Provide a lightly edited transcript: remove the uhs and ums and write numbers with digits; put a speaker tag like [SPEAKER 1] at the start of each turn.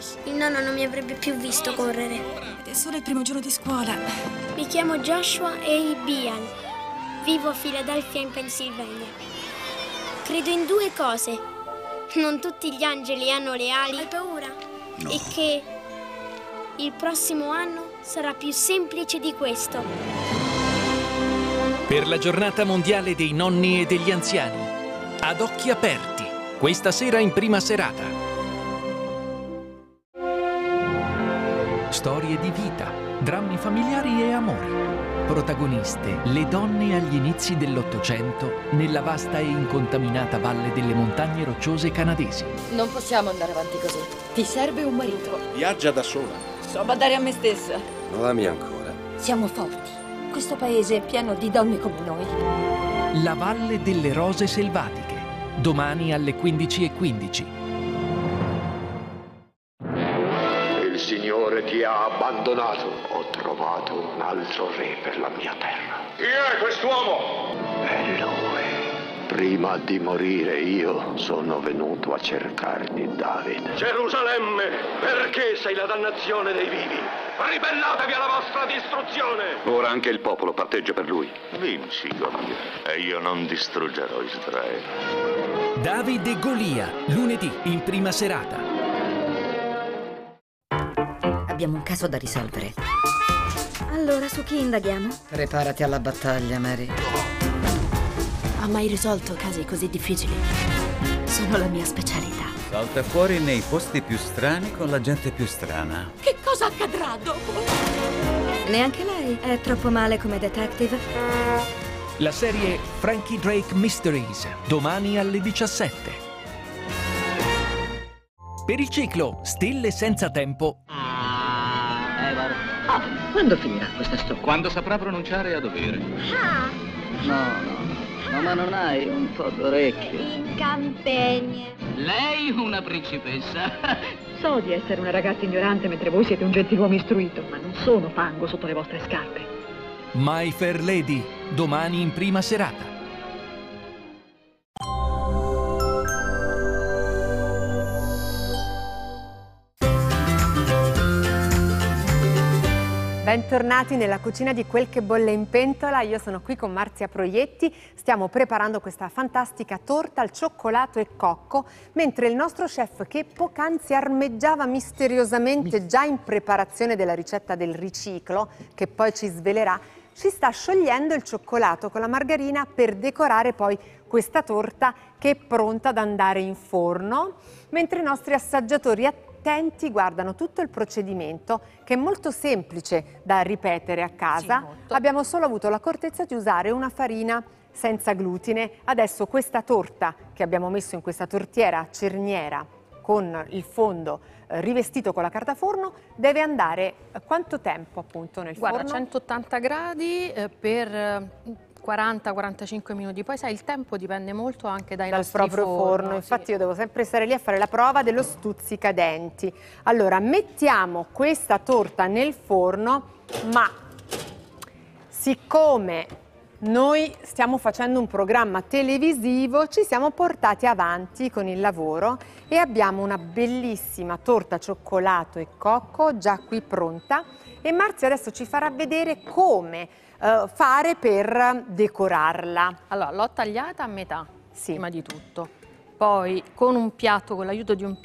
[SPEAKER 1] Il nonno non mi avrebbe più visto correre.
[SPEAKER 2] Ed è solo il primo giorno di scuola.
[SPEAKER 1] Mi chiamo Joshua A. Bian. Vivo a Philadelphia in Pennsylvania. Credo in due cose. Non tutti gli angeli hanno le ali. Hai paura?
[SPEAKER 3] No.
[SPEAKER 1] E che il prossimo anno sarà più semplice di questo.
[SPEAKER 4] Per la giornata mondiale dei nonni e degli anziani. Ad occhi aperti. Questa sera in prima serata. Storie di vita, drammi familiari e amori. Protagoniste, le donne agli inizi dell'Ottocento nella vasta e incontaminata valle delle montagne rocciose canadesi.
[SPEAKER 5] Non possiamo andare avanti così. Ti serve un marito.
[SPEAKER 3] Viaggia da sola.
[SPEAKER 5] So badare a me stessa.
[SPEAKER 3] Non ami ancora.
[SPEAKER 5] Siamo forti. Questo paese è pieno di donne come noi.
[SPEAKER 4] La Valle delle Rose Selvatiche. Domani alle 15:15.
[SPEAKER 6] Il Signore ti ha abbandonato. Ho trovato un altro re per la mia terra.
[SPEAKER 7] Chi è quest'uomo?
[SPEAKER 6] È lui. Prima di morire io sono venuto a cercarti, David.
[SPEAKER 7] Gerusalemme, perché sei la dannazione dei vivi? Ribellatevi alla vostra distruzione!
[SPEAKER 6] Ora anche il popolo parteggia per lui. Vinci, Golia, e io non distruggerò Israele.
[SPEAKER 4] David e Golia, lunedì in prima serata.
[SPEAKER 5] Abbiamo un caso da risolvere.
[SPEAKER 8] Allora, su chi indaghiamo?
[SPEAKER 5] Preparati alla battaglia, Mary.
[SPEAKER 8] Ha mai risolto casi così difficili? Sono la mia specialità.
[SPEAKER 9] Salta fuori nei posti più strani con la gente più strana.
[SPEAKER 8] Che cosa accadrà dopo? Neanche lei è troppo male come detective.
[SPEAKER 4] La serie Frankie Drake Mysteries, domani alle 17. Per il ciclo Stelle senza tempo.
[SPEAKER 5] Quando finirà questa storia?
[SPEAKER 9] Quando saprà pronunciare a dovere.
[SPEAKER 5] No, ma non hai un po' d'orecchio.
[SPEAKER 1] In campagna.
[SPEAKER 10] Lei una principessa.
[SPEAKER 11] So di essere una ragazza ignorante mentre voi siete un gentiluomo istruito, ma non sono fango sotto le vostre scarpe.
[SPEAKER 4] My Fair Lady, domani in prima serata.
[SPEAKER 12] Bentornati nella cucina di Quel che bolle in pentola. Io sono qui con Marzia Proietti, stiamo preparando questa fantastica torta al cioccolato e cocco, mentre il nostro chef, che poc'anzi armeggiava misteriosamente già in preparazione della ricetta del riciclo, che poi ci svelerà, ci sta sciogliendo il cioccolato con la margarina per decorare poi questa torta che è pronta ad andare in forno, mentre i nostri assaggiatori attenti guardano tutto il procedimento, che è molto semplice da ripetere a casa. Sì, abbiamo solo avuto l'accortezza di usare una farina senza glutine. Adesso questa torta che abbiamo messo in questa tortiera cerniera con il fondo rivestito con la carta forno deve andare quanto tempo appunto nel forno?
[SPEAKER 13] 180 gradi per 40-45 minuti, poi sai il tempo dipende molto anche dal
[SPEAKER 12] proprio forno. Infatti sì, io devo sempre stare lì a fare la prova dello stuzzicadenti. Allora mettiamo questa torta nel forno, ma siccome noi stiamo facendo un programma televisivo ci siamo portati avanti con il lavoro e abbiamo una bellissima torta cioccolato e cocco già qui pronta e Marzia adesso ci farà vedere come fare per decorarla.
[SPEAKER 13] Allora, l'ho tagliata a metà, prima di tutto. Poi con un piatto, con l'aiuto di un